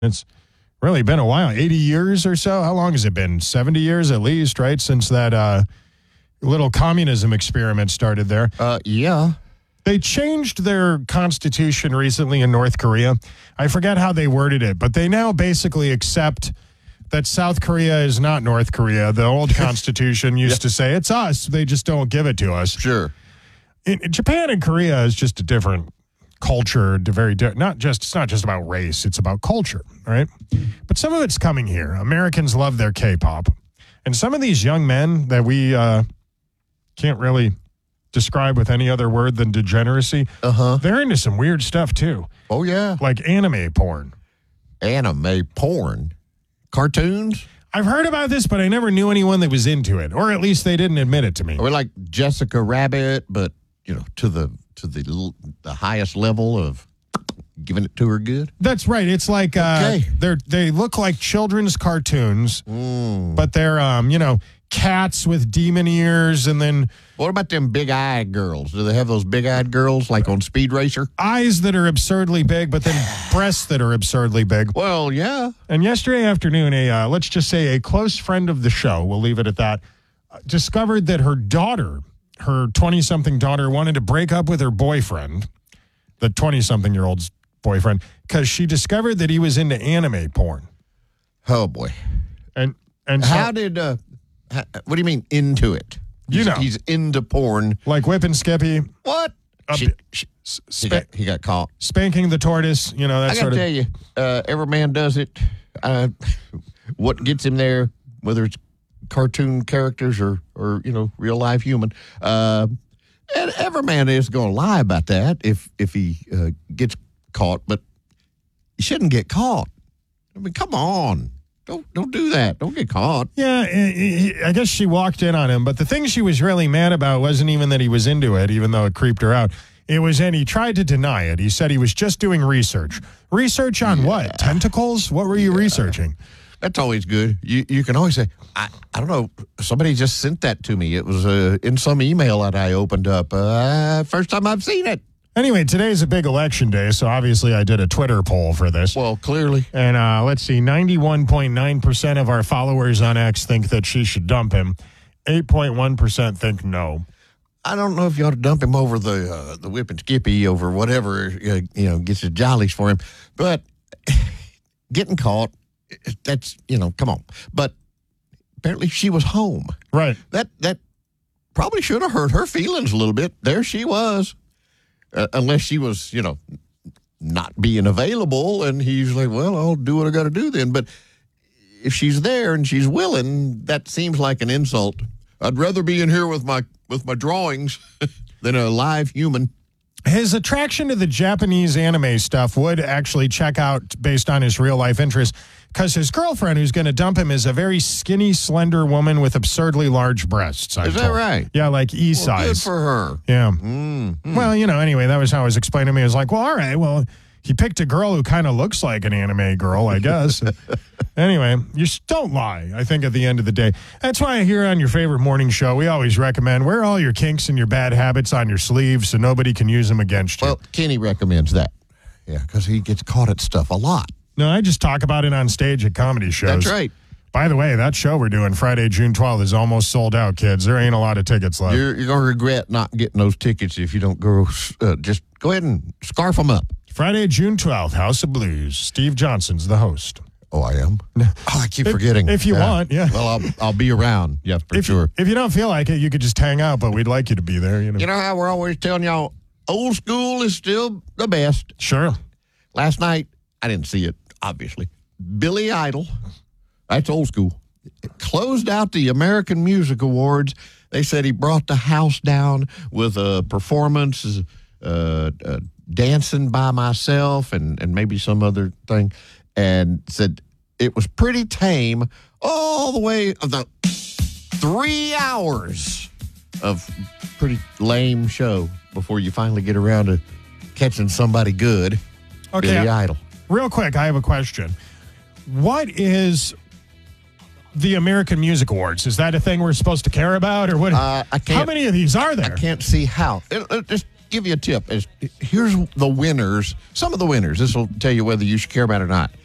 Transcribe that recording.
It's really been a while, 80 years or so. How long has it been? 70 years at least, right? Since that little communism experiment started there. Yeah. They changed their constitution recently in North Korea. I forget how they worded it, but they now basically accept that South Korea is not North Korea. The old constitution used to say it's us. They just don't give it to us. Sure. In Japan and Korea is just a different culture, it's not just about race, it's about culture, right? But some of it's coming here. Americans love their K-pop. And some of these young men that we can't really describe with any other word than degeneracy, they're into some weird stuff too. Oh, yeah. Like anime porn. Anime porn? Cartoons? I've heard about this, but I never knew anyone that was into it, or at least they didn't admit it to me. Or like Jessica Rabbit, but, to the highest level of giving it to her good? That's right. It's like they look like children's cartoons, but they're cats with demon ears, and then what about them big-eyed girls? Do they have those big-eyed girls like on Speed Racer? Eyes that are absurdly big, but then breasts that are absurdly big. Well, yeah. And yesterday afternoon, let's just say a close friend of the show, we'll leave it at that, discovered that her daughter, her 20-something daughter, wanted to break up with her boyfriend, the 20-something-year-old's boyfriend, because she discovered that he was into anime porn. Oh, boy. And how did, what do you mean into it? He's into porn. Like Whip and Skippy. What? He got caught. Spanking the tortoise, that sort of. I got to tell you, every man does it. What gets him there, whether it's cartoon characters or real life human, and every man is going to lie about that if he gets caught, but you shouldn't get caught. I mean, come on. Don't do that. Don't get caught. Yeah, I guess she walked in on him, but the thing she was really mad about wasn't even that he was into it, even though it creeped her out. It was, and he tried to deny it. He said he was just doing research. Research on what? Tentacles? What were you researching? That's always good. You can always say, I don't know, somebody just sent that to me. It was in some email that I opened up. First time I've seen it. Anyway, today's a big election day, so obviously I did a Twitter poll for this. Well, clearly. And let's see, 91.9% of our followers on X think that she should dump him. 8.1% think no. I don't know if you ought to dump him over the Whip and Skippy over whatever, gets his jollies for him. But getting caught, that's, come on. But apparently she was home. Right. That probably should have hurt her feelings a little bit. There she was. Unless she was, not being available, and he's like, well, I'll do what I got to do then. But if she's there and she's willing, that seems like an insult. I'd rather be in here with my drawings than a live human. His attraction to the Japanese anime stuff would actually check out based on his real-life interests, because his girlfriend who's going to dump him is a very skinny, slender woman with absurdly large breasts. Is that right? Yeah, like E-size. Well, good for her. Yeah. Mm-hmm. Well, anyway, that was how it was explained to me. I was like, well, all right, well, he picked a girl who kind of looks like an anime girl, I guess. Anyway, you don't lie, I think, at the end of the day. That's why here on your favorite morning show, we always recommend wear all your kinks and your bad habits on your sleeve so nobody can use them against you. Well, Kenny recommends that. Yeah, because he gets caught at stuff a lot. No, I just talk about it on stage at comedy shows. That's right. By the way, that show we're doing Friday, June 12th is almost sold out, kids. There ain't a lot of tickets left. You're going to regret not getting those tickets if you don't go. Just go ahead and scarf them up. Friday, June 12th, House of Blues. Steve Johnson's the host. Oh, I am? I keep forgetting. If you want, yeah. Well, I'll be around, yeah, for sure. If you don't feel like it, you could just hang out, but we'd like you to be there. You know how we're always telling y'all, old school is still the best. Sure. Last night, I didn't see it, obviously. Billy Idol, that's old school, closed out the American Music Awards. They said he brought the house down with a performance, Dancing by Myself, and maybe some other thing, and said it was pretty tame all the way of the 3 hours of pretty lame show before you finally get around to catching somebody good. Okay, Billy Idol. Real quick, I have a question. What is the American Music Awards? Is that a thing we're supposed to care about, or what? How many of these are there? I can't see how. Just give you a tip. Here's the winners. Some of the winners. This will tell you whether you should care about it or not.